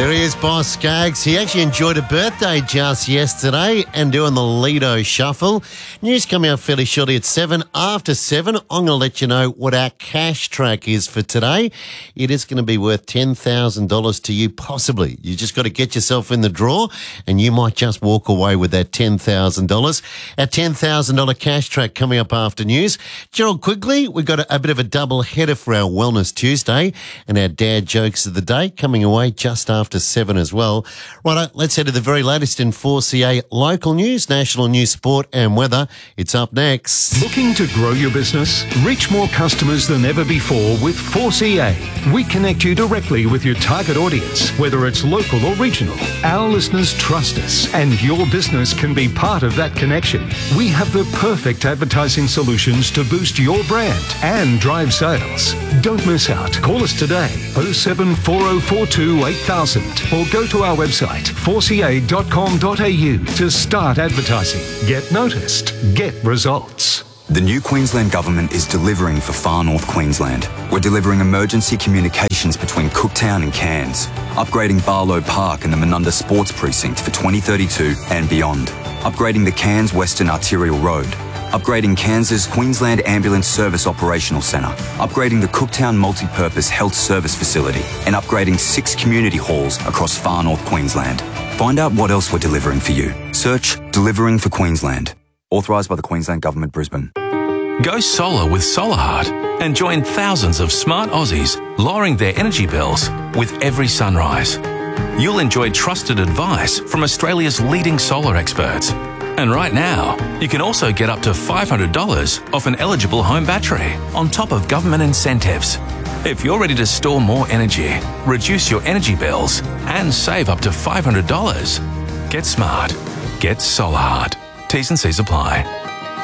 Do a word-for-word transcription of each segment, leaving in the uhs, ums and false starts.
There he is, Boss Skaggs. He actually enjoyed a birthday just yesterday and doing the Lido Shuffle. News coming up fairly shortly at seven. After seven, I'm going to let you know what our cash track is for today. It is going to be worth ten thousand dollars to you, possibly. You just got to get yourself in the draw and you might just walk away with that ten thousand dollars. Our ten thousand dollars cash track coming up after news. Gerald Quigley, we've got a, a bit of a double header for our Wellness Tuesday and our dad jokes of the day coming away just after. After seven as well. Right, let's head to the very latest in four C A local news, national news, sport and weather. It's up next. Looking to grow your business? Reach more customers than ever before with four C A. We connect you directly with your target audience, whether it's local or regional. Our listeners trust us, and your business can be part of that connection. We have the perfect advertising solutions to boost your brand and drive sales. Don't miss out. Call us today, oh seven four oh four two eight thousand. Or go to our website, four c a dot com dot a u to start advertising. Get noticed. Get results. The new Queensland Government is delivering for Far North Queensland. We're delivering emergency communications between Cooktown and Cairns, upgrading Barlow Park and the Menunda Sports Precinct for twenty thirty-two and beyond, upgrading the Cairns Western Arterial Road, upgrading Cairns' Queensland Ambulance Service Operational Centre, upgrading the Cooktown Multi-Purpose Health Service Facility, and upgrading six community halls across Far North Queensland. Find out what else we're delivering for you. Search Delivering for Queensland. Authorised by the Queensland Government, Brisbane. Go solar with SolarHeart and join thousands of smart Aussies lowering their energy bills with every sunrise. You'll enjoy trusted advice from Australia's leading solar experts. And right now, you can also get up to five hundred dollars off an eligible home battery on top of government incentives. If you're ready to store more energy, reduce your energy bills, and save up to five hundred dollars, get smart. Get SolarHeart. T's and C's apply.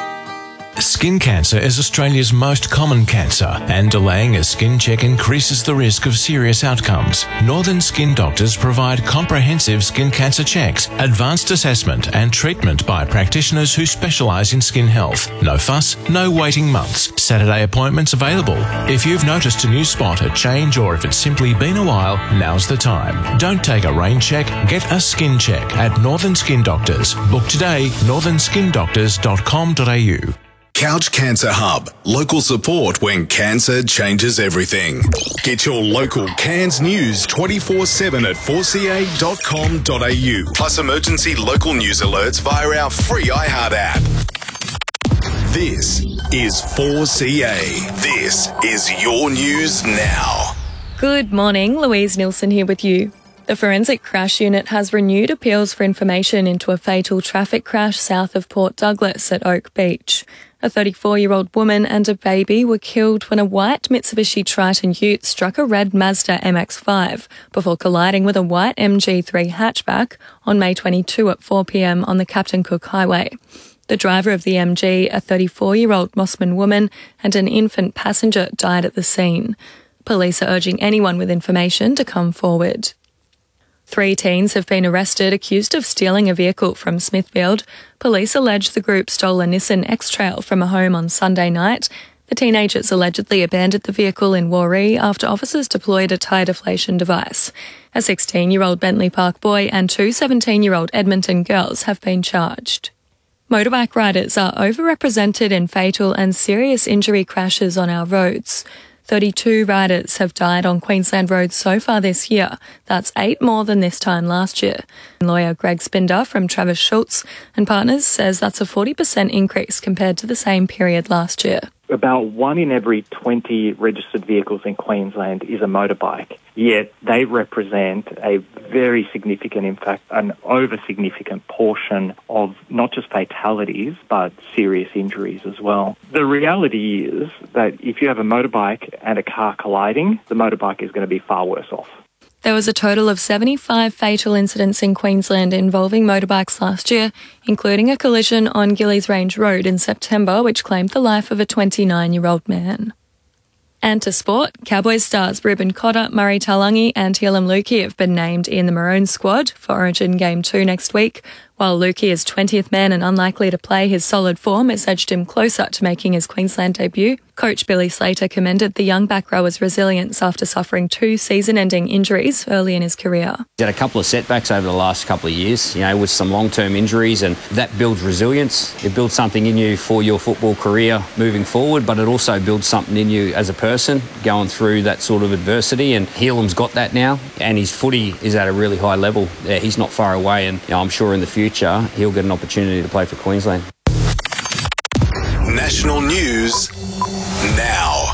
Skin cancer is Australia's most common cancer, and delaying a skin check increases the risk of serious outcomes. Northern Skin Doctors provide comprehensive skin cancer checks, advanced assessment and treatment by practitioners who specialise in skin health. No fuss, no waiting months. Saturday appointments available. If you've noticed a new spot, a change, or if it's simply been a while, now's the time. Don't take a rain check, get a skin check at Northern Skin Doctors. Book today, northern skin doctors dot com dot a u. Couch Cancer Hub. Local support when cancer changes everything. Get your local Cairns news twenty-four seven at four c a dot com dot a u. Plus emergency local news alerts via our free iHeart app. This is four C A. This is your news now. Good morning, Louise Nilsson here with you. The Forensic Crash Unit has renewed appeals for information into a fatal traffic crash south of Port Douglas at Oak Beach. A thirty-four-year-old woman and a baby were killed when a white Mitsubishi Triton Ute struck a red Mazda M X five before colliding with a white M G three hatchback on May twenty-second at four p m on the Captain Cook Highway. The driver of the M G, a thirty-four-year-old Mossman woman, and an infant passenger died at the scene. Police are urging anyone with information to come forward. Three teens have been arrested accused of stealing a vehicle from Smithfield. Police allege the group stole a Nissan X-Trail from a home on Sunday night. The teenagers allegedly abandoned the vehicle in Warree after officers deployed a tyre deflation device. A sixteen-year-old Bentley Park boy and two seventeen-year-old Edmonton girls have been charged. Motorbike riders are overrepresented in fatal and serious injury crashes on our roads. thirty-two riders have died on Queensland roads so far this year. That's eight more than this time last year. Lawyer Greg Spinder from Travis Schultz and Partners says that's a forty percent increase compared to the same period last year. About one in every twenty registered vehicles in Queensland is a motorbike, yet they represent a very significant, in fact, an over-significant portion of not just fatalities, but serious injuries as well. The reality is that if you have a motorbike and a car colliding, the motorbike is going to be far worse off. There was a total of seventy-five fatal incidents in Queensland involving motorbikes last year, including a collision on Gillies Range Road in September, which claimed the life of a twenty-nine-year-old man. And to sport, Cowboys stars Reuben Cotter, Murray Taulagi and Tealum Lukey have been named in the Maroon squad for Origin Game two next week. While Lukey is twentieth man and unlikely to play, his solid form has edged him closer to making his Queensland debut. Coach Billy Slater commended the young back rower's resilience after suffering two season-ending injuries early in his career. He's had a couple of setbacks over the last couple of years, you know, with some long-term injuries, and that builds resilience. It builds something in you for your football career moving forward, but it also builds something in you as a person going through that sort of adversity, and Helam's got that now, and his footy is at a really high level. Yeah, he's not far away, and you know, I'm sure in the future he'll get an opportunity to play for Queensland. National news now.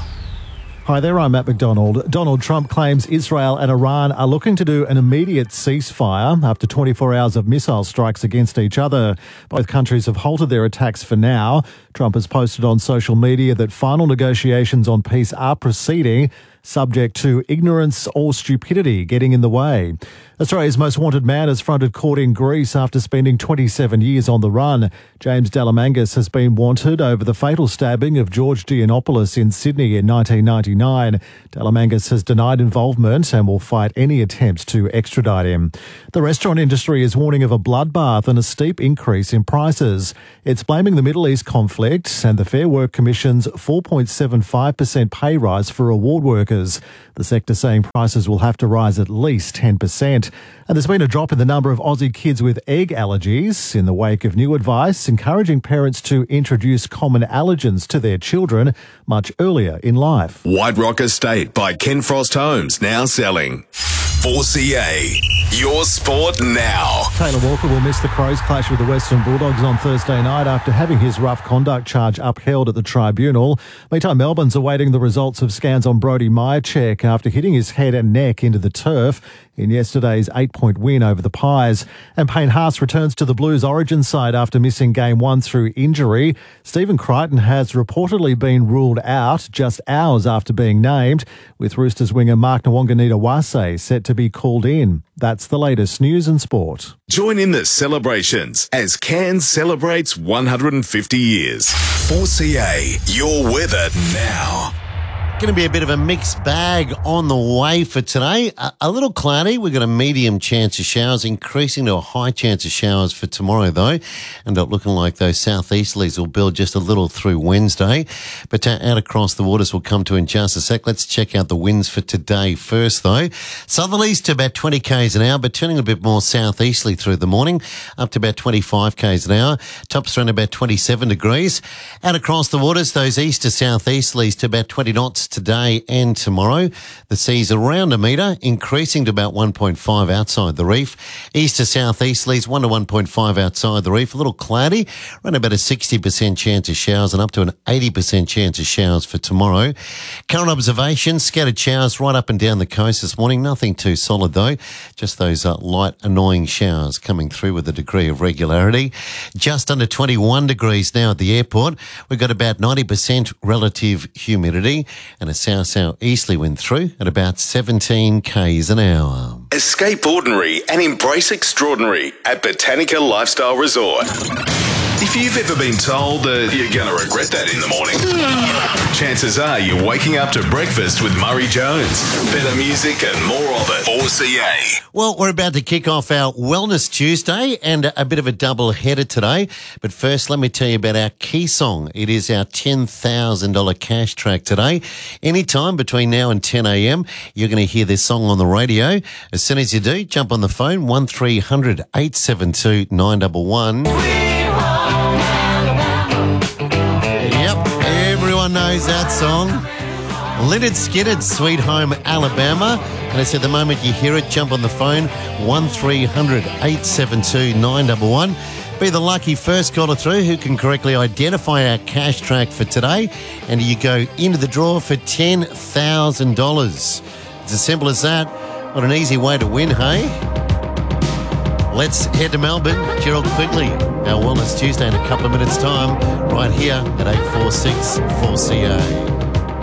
Hi there, I'm Matt McDonald. Donald Trump claims Israel and Iran are looking to do an immediate ceasefire after twenty-four hours of missile strikes against each other. Both countries have halted their attacks for now. Trump has posted on social media that final negotiations on peace are proceeding, subject to ignorance or stupidity getting in the way. Australia's most wanted man has fronted court in Greece after spending twenty-seven years on the run. James Delamangas has been wanted over the fatal stabbing of George Giannopoulos in Sydney in nineteen ninety-nine. Delamangas has denied involvement and will fight any attempts to extradite him. The restaurant industry is warning of a bloodbath and a steep increase in prices. It's blaming the Middle East conflict and the Fair Work Commission's four point seven five percent pay rise for award workers. The sector saying prices will have to rise at least ten percent. And there's been a drop in the number of Aussie kids with egg allergies in the wake of new advice encouraging parents to introduce common allergens to their children much earlier in life. White Rock Estate by Ken Frost Homes, now selling. four C A, your sport now. Taylor Walker will miss the Crows' clash with the Western Bulldogs on Thursday night after having his rough conduct charge upheld at the tribunal. Meantime, Melbourne's awaiting the results of scans on Brody Myercheck after hitting his head and neck into the turf in yesterday's eight-point win over the Pies. And Payne Haas returns to the Blues origin side after missing game one through injury. Stephen Crichton has reportedly been ruled out just hours after being named, with Roosters winger Mark Nwanganita-Wase set to be called in. That's the latest news and sport. Join in the celebrations as Cairns celebrates one hundred fifty years. four C A, your weather now. Going to be a bit of a mixed bag on the way for today. A, a little cloudy. We've got a medium chance of showers, increasing to a high chance of showers for tomorrow, though. End up looking like those southeasterlies will build just a little through Wednesday. But uh, out across the waters we'll come to in just a sec. Let's check out the winds for today first, though. Southerlies to about twenty kays an hour, but turning a bit more southeasterly through the morning, up to about twenty-five kays an hour. Tops around about twenty-seven degrees. Out across the waters, those east to southeasterlies to about twenty knots today and tomorrow. The sea's around a metre, increasing to about one point five outside the reef. East to southeasterlies, one to one point five outside the reef. A little cloudy, around about a sixty percent chance of showers and up to an eighty percent chance of showers for tomorrow. Current observations, scattered showers right up and down the coast this morning. Nothing too solid, though. Just those uh, light, annoying showers coming through with a degree of regularity. Just under twenty-one degrees now at the airport. We've got about ninety percent relative humidity and a south-south-easterly wind through at about seventeen kays an hour. Escape ordinary and embrace extraordinary at Botanica Lifestyle Resort. If you've ever been told that you're going to regret that in the morning, chances are you're waking up to breakfast with Murray Jones. Better music and more of it. four C A. Well, we're about to kick off our Wellness Tuesday and a bit of a double header today. But first, let me tell you about our key song. It is our ten thousand dollars cash track today. Anytime between now and ten a.m, you're going to hear this song on the radio. As soon as you do, jump on the phone, one three hundred eight seven two nine one one. Yep, everyone knows that song. Lynyrd Skynyrd, Sweet Home Alabama. And it's at the moment you hear it, jump on the phone, one three hundred eight seven two nine one one. Be the lucky first caller through who can correctly identify our cash track for today. And you go into the draw for ten thousand dollars. It's as simple as that. What an easy way to win, hey? Let's head to Melbourne. Gerald Quigley, our Wellness Tuesday in a couple of minutes' time, right here at eight four six four C A.